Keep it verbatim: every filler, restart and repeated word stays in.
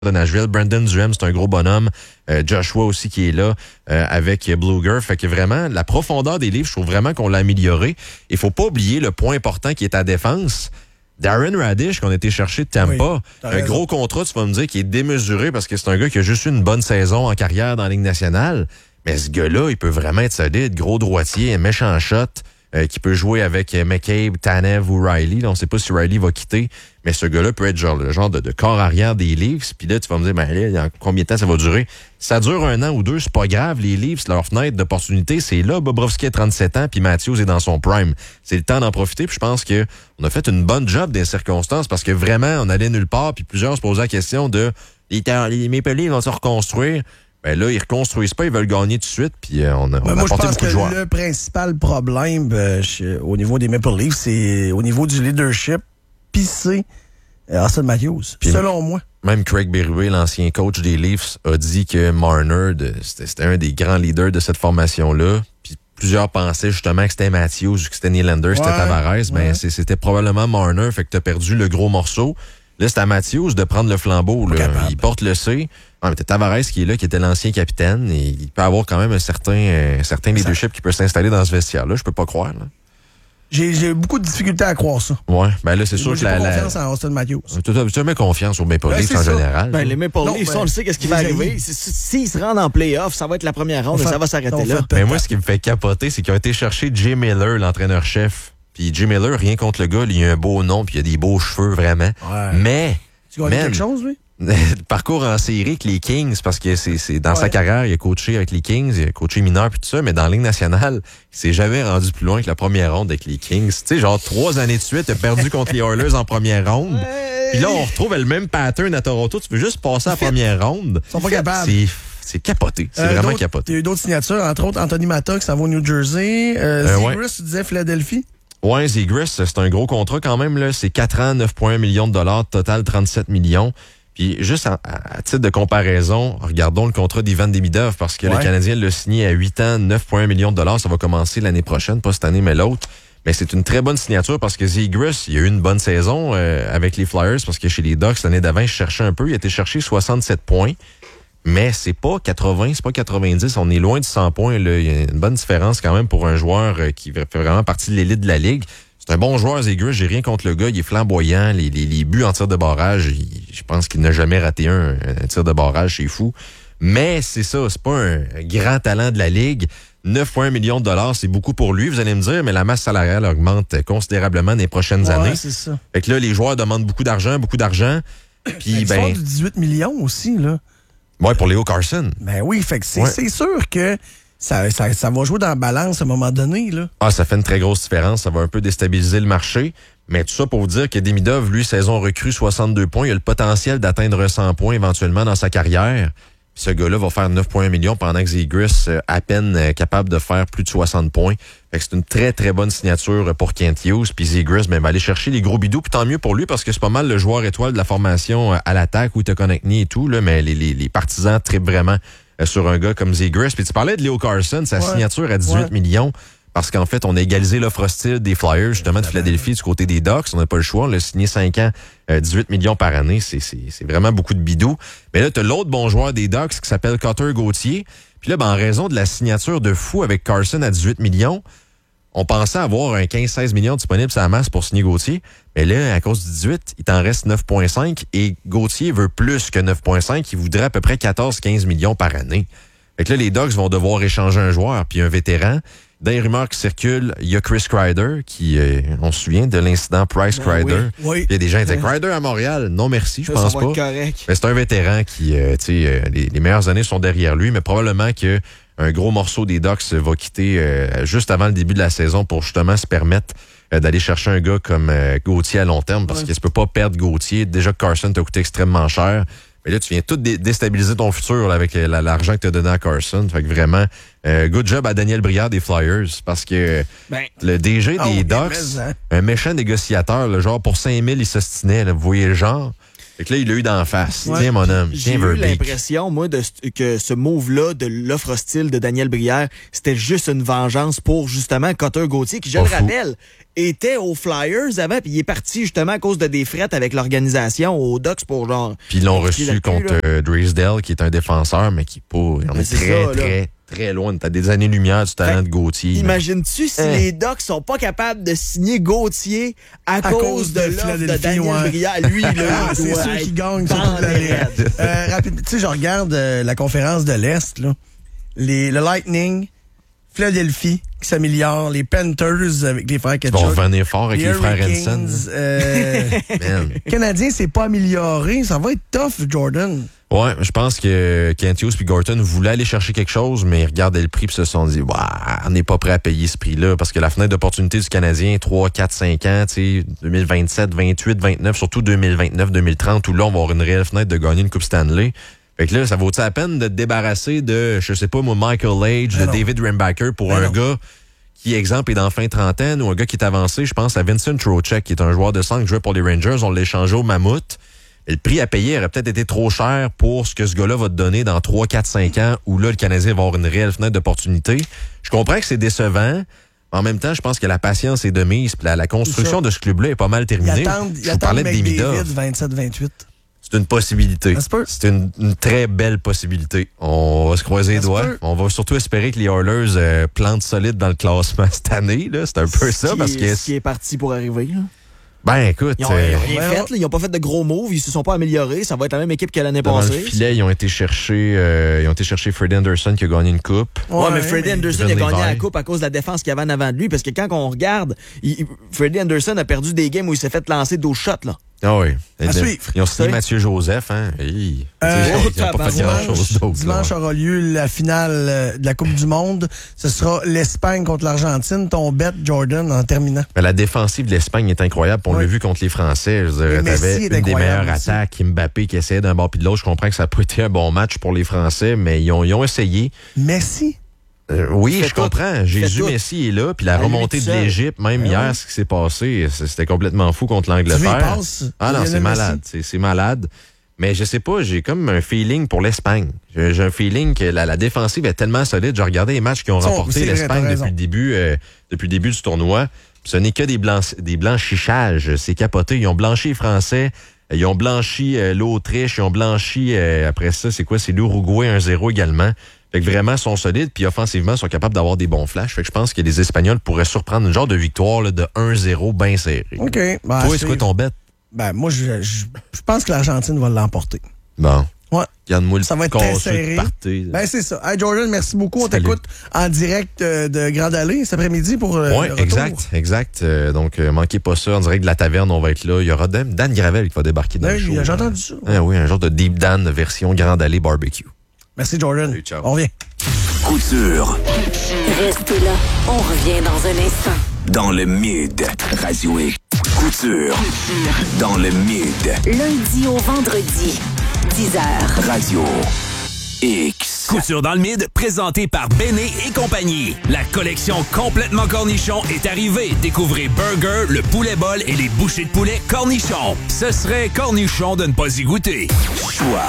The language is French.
de Nashville. Brandon Duhem, c'est un gros bonhomme. Euh, Joshua aussi qui est là euh, avec Bluger. Fait que vraiment, la profondeur des livres, je trouve vraiment qu'on l'a amélioré. Il faut pas oublier le point important qui est ta défense. Darren Radish, qu'on a été chercher de Tampa, oui, un raison. Gros contrat, tu vas me dire, qui est démesuré parce que c'est un gars qui a juste eu une bonne saison en carrière dans la Ligue nationale. Mais ce gars-là, il peut vraiment être solide. Gros droitier, un méchant shot. Euh, qui peut jouer avec euh, McCabe, Tanev ou Riley. Là, on ne sait pas si Riley va quitter, mais ce gars-là peut être genre le genre de, de corps arrière des Leafs. Puis là, tu vas me dire, ben là, combien de temps ça va durer? Si ça dure un an ou deux, c'est pas grave. Les Leafs, leur fenêtre d'opportunité, c'est là. Bobrovski a trente-sept ans, puis Matthews est dans son prime. C'est le temps d'en profiter. Puis je pense que on a fait une bonne job des circonstances parce que vraiment, on allait nulle part. Puis plusieurs se posaient la question de les, les Maple Leafs vont se reconstruire. Ben là, ils reconstruisent pas, ils veulent gagner tout de suite, puis euh, on a, on ben a moi, apporté beaucoup de joueurs. Je pense que le principal problème euh, chez, au niveau des Maple Leafs, c'est au niveau du leadership, puis c'est euh, Austin Matthews, puis selon moi. Même Craig Berube, l'ancien coach des Leafs, a dit que Marner, de, c'était, c'était un des grands leaders de cette formation-là, puis plusieurs pensaient justement que c'était Matthews, que c'était Nylander, ouais, c'était Tavares, ouais. Ben c'est, c'était probablement Marner, fait que t'as perdu le gros morceau. Là, c'est à Matthews de prendre le flambeau. Là. Il porte le C. Ah, mais t'as Tavares qui est là, qui était l'ancien capitaine. Et il peut avoir quand même un certain, un certain leadership qui peut s'installer dans ce vestiaire-là. Je peux pas croire. Là. J'ai, j'ai beaucoup de difficultés à croire ça. Ouais, ben là, c'est sûr moi, que j'ai la. J'ai la... confiance en Austin Matthews. Tu as, tu as mis confiance aux Maple Leafs ben, en ça. Général. Ben, les Maple Leafs, ben, on le sait qu'est-ce qui va arriver. S'ils se rendent en playoff, ça va être la première ronde et ça va s'arrêter là. Mais moi, ce qui me fait capoter, c'est qu'ils ont été chercher Jay Miller, l'entraîneur-chef. Puis Jay Miller, rien contre le gars, il a un beau nom, puis il a des beaux cheveux, vraiment. Ouais. Mais. Tu gagnes quelque chose, lui? Le parcours en série avec les Kings, parce que c'est, c'est dans ouais. sa carrière, il a coaché avec les Kings, il a coaché mineur puis tout ça, mais dans la Ligue nationale, il s'est jamais rendu plus loin que la première ronde avec les Kings. Tu sais, genre trois années de suite, il a perdu contre les Oilers en première ronde. Puis là, on retrouve le même pattern à Toronto. Tu veux juste passer à la première ronde. Ils sont pas capables. C'est, c'est capoté. C'est euh, vraiment capoté. Il y a eu d'autres signatures, entre autres Anthony Mata qui s'en va au New Jersey. Euh, euh, Zegras, ouais. tu disais Philadelphie. Ouais, Zegras, c'est un gros contrat quand même. Là. C'est quatre ans, neuf virgule un millions de dollars, total trente-sept millions. Puis juste à, à titre de comparaison, regardons le contrat d'Ivan Demidov parce que ouais. le Canadien l'a signé à huit ans, neuf virgule un millions de dollars. Ça va commencer l'année prochaine, pas cette année, mais l'autre. Mais c'est une très bonne signature parce que Zegras, il a eu une bonne saison euh, avec les Flyers parce que chez les Ducks, l'année d'avant, il cherchait un peu. Il a été chercher soixante-sept points. Mais c'est pas quatre-vingts, c'est pas quatre-vingt-dix. On est loin de cent points. Là. Il y a une bonne différence quand même pour un joueur euh, qui fait vraiment partie de l'élite de la Ligue. C'est un bon joueur, Zegras. J'ai rien contre le gars. Il est flamboyant. Les, les, les buts en tir de barrage, il, je pense qu'il n'a jamais raté un, un tir de barrage. C'est fou. Mais c'est ça. C'est pas un, un grand talent de la Ligue. neuf virgule un millions de dollars, c'est beaucoup pour lui. Vous allez me dire, mais la masse salariale augmente considérablement dans les prochaines ouais, années. C'est ça. Fait que là, les joueurs demandent beaucoup d'argent, beaucoup d'argent. Puis, ben. ben du dix-huit millions aussi, là. Ouais, pour Leo Carlsson. Ben oui, fait que c'est, ouais. c'est sûr que ça, ça, ça va jouer dans la balance à un moment donné, là. Ah, ça fait une très grosse différence. Ça va un peu déstabiliser le marché. Mais tout ça pour vous dire que Demidov, lui, saison recrue, soixante-deux points. Il a le potentiel d'atteindre cent points éventuellement dans sa carrière. Puis ce gars-là va faire neuf virgule un millions pendant que Zegras euh, à peine euh, capable de faire plus de soixante points. Fait que c'est une très, très bonne signature pour Kent Hughes. Puis Zegras, ben, va aller chercher les gros bidous. Puis tant mieux pour lui parce que c'est pas mal le joueur étoile de la formation euh, à l'attaque où il te connecté et tout. Là, mais les, les, les partisans trippent vraiment euh, sur un gars comme Zegras. Puis tu parlais de Leo Carlsson, sa ouais. signature à dix-huit ouais. millions. Parce qu'en fait, on a égalisé l'offre hostile des Flyers, justement, de Philadelphie, du côté des Ducks. On n'a pas le choix. On l'a signé cinq ans, euh, dix-huit millions par année. C'est, c'est, c'est vraiment beaucoup de bidous. Mais là, tu as l'autre bon joueur des Ducks qui s'appelle Cutter Gauthier. Puis là, ben, en raison de la signature de fou avec Carlson à dix-huit millions, on pensait avoir un quinze seize millions disponibles sur la masse pour signer Gauthier. Mais là, à cause du dix-huit, il t'en reste neuf virgule cinq. Et Gauthier veut plus que neuf virgule cinq. Il voudrait à peu près quatorze quinze millions par année. Fait que là, les Ducks vont devoir échanger un joueur puis un vétéran. Dans les rumeurs qui circulent, il y a Chris Kreider, qui, euh, on se souvient de l'incident Price Kreider. Ben oui, oui. Il y a des gens qui disaient Kreider à Montréal. Non, merci, je ça, pense ça pas. va être correct. Mais c'est un vétéran qui, euh, tu sais, euh, les, les meilleures années sont derrière lui, mais probablement que un gros morceau des Ducks va quitter euh, juste avant le début de la saison pour justement se permettre euh, d'aller chercher un gars comme euh, Gauthier à long terme, parce ouais. qu'il ne peut pas perdre Gauthier. Déjà que Carlson t'a coûté extrêmement cher. Mais là, tu viens tout dé- déstabiliser ton futur là, avec la, l'argent que tu as donné à Carlson. Fait que vraiment, euh, good job à Daniel Brière des Flyers. Parce que ben, le D G des oh, Ducks, hein? un méchant négociateur, là, genre pour cinq mille, il s'ostinait. Là, vous voyez le genre? Fait que là, il l'a eu d'en face. Ouais. Tiens, mon homme. J'ai Tiens, eu Verbeek. l'impression, moi, de, que ce move-là de l'offre hostile de Daniel Brière, c'était juste une vengeance pour, justement, Cotter Gauthier, qui, je Pas le fou. rappelle, était aux Flyers avant, puis il est parti, justement, à cause de des frettes avec l'organisation aux Ducks pour, genre... Puis ils l'ont pour piquer reçu le cul, contre là. euh, Drysdale, qui est un défenseur, mais qui est pas. On Mais est c'est très, ça, là. très, très loin. T'as des années-lumière du talent Fait, de Gauthier. là. Imagines-tu si Hein. les Ducks sont pas capables de signer Gauthier à, À cause, cause de de l'offre de Philadelphie, Daniel ouais. Brière? Lui, là, Ah, il c'est doit sûr être qu'il gagne sur toute la bandé ligue. raide. Euh, rapide, tu sais, je regarde euh, la conférence de l'Est, là. Les, le Lightning, Philadelphie, qui s'améliore, les Panthers avec les frères Ils vont Ketchuk, revenir fort avec les, frères Hurricanes, Henson. euh, Man. Canadien, c'est pas amélioré. Ça va être tough, Jordan. Ouais, je pense que Kent Hughes et Gorton voulaient aller chercher quelque chose, mais ils regardaient le prix et se sont dit, Ouah, on n'est pas prêt à payer ce prix-là parce que la fenêtre d'opportunité du Canadien, trois, quatre, cinq ans, tu sais, deux mille vingt-sept, vingt-huit, vingt-neuf, surtout deux mille vingt-neuf, deux mille trente, où là, on va avoir une réelle fenêtre de gagner une Coupe Stanley. Fait que là, ça vaut-il la peine de te débarrasser de, je sais pas, moi, Michael Lage, Mais de non. David Rembacker pour Mais un non. gars qui, exemple, est dans la fin trentaine ou un gars qui est avancé, je pense à Vincent Trocheck, qui est un joueur de centre qui jouait pour les Rangers. On l'a échangé au Mammouth. Et le prix à payer aurait peut-être été trop cher pour ce que ce gars-là va te donner dans trois, quatre, cinq ans où là, le Canadien va avoir une réelle fenêtre d'opportunité. Je comprends que c'est décevant. En même temps, je pense que la patience est de mise. Puis la, la construction de ce club-là est pas mal Ils terminée. attendent, Je ils vous attendent parlais de Demidov. McDavid vingt-sept vingt-huit. C'est une possibilité. Ça se peut. C'est une, une très belle possibilité. On va se croiser les Ça se doigts. peut. On va surtout espérer que les Oilers euh, plantent solide dans le classement cette année. Là. C'est un peu ça Ce qui parce est- que... ce qui est parti pour arriver, là. Ben écoute, Ils ont euh, rien ouais, fait, là. Ils ont pas fait de gros moves, ils se sont pas améliorés. Ça va être la même équipe que l'année devant le passée. filet, ils ont été chercher euh, ils ont été chercher Freddie Anderson qui a gagné une coupe. Ouais, mais Freddie Anderson Kevin a gagné Levi. la coupe à cause de la défense qu'il y avait en avant de lui. Parce que quand on regarde, il- Freddie Anderson a perdu des games où il s'est fait lancer douze shots, là. Ah oui. À suivre. Ils ont signé Tu sais. Mathieu Joseph, hein. Hey. Euh, Ils n'ont pas fait grand-chose d'autre. Dimanche là. aura lieu la finale euh, de la Coupe du Monde. Ce sera l'Espagne contre l'Argentine. Ton bet, Jordan, en terminant. Mais la défensive de l'Espagne est incroyable. On Ouais. l'a vu contre les Français. Je veux dire, Et Messi t'avais est une des incroyable meilleures aussi. attaques. Mbappé qui essayait d'un bord puis de l'autre. Je comprends que ça n'a pas été un bon match pour les Français, mais ils ont, ils ont essayé. Messi. Euh, oui, Fait je tout. comprends. Jésus tout. Messi est là. Puis la À lui remontée tout de seul. l'Égypte, même Ben hier, oui. ce qui s'est passé, c- c'était complètement fou contre Tu veux, il l'Angleterre. passe. Ah non, Lionel c'est Messi. malade. C'est c'est malade. Mais je sais pas, j'ai comme un feeling pour l'Espagne. J'ai j'ai un feeling que la, la défensive est tellement solide. J'ai regardé les matchs qui ont Ça, remporté c'est vrai, l'Espagne t'as raison. depuis le début, euh, depuis le début du tournoi. Ce n'est que des, blancs, des blanchissages. C'est capoté. Ils ont blanchi les Français. Ils ont blanchi euh, l'Autriche. Ils ont blanchi, euh, après ça, c'est quoi? C'est l'Uruguay un zéro également. Fait que vraiment, ils sont solides, puis offensivement, ils sont capables d'avoir des bons flashs. Fait que je pense que les Espagnols pourraient surprendre une genre de victoire là, de un zéro bien serré. OK. Ben, Toi, à c'est quoi suivre. ton bet? Ben, moi, je, je, je pense que l'Argentine va l'emporter. Bon. Ouais. Garde-moi le Ça va être très casseux serré. de party. Ben, c'est ça. Hey, Jordan, merci beaucoup. On Salut. t'écoute en direct euh, de Grande Allée cet après-midi pour euh, Oui, le retour. exact, exact. Euh, donc, euh, manquez pas ça. En direct de la taverne, on va être là. Il y aura Dan, Dan Gravel qui va débarquer dans Ben, le show. j'ai entendu ça. Ah oui, un genre de Deep Dan version Grande Allée barbecue. Merci, Jordan. Salut, ciao. On revient. Couture Restez là, on revient dans un instant. dans le Mid. Radio X. Couture dans le Mid. Lundi au vendredi, dix heures. Radio X. Couture dans le mid, présenté par Béné et compagnie. La collection complètement cornichon est arrivée. Découvrez Burger, le poulet bol et les bouchées de poulet cornichon. Ce serait cornichon de ne pas y goûter. Choix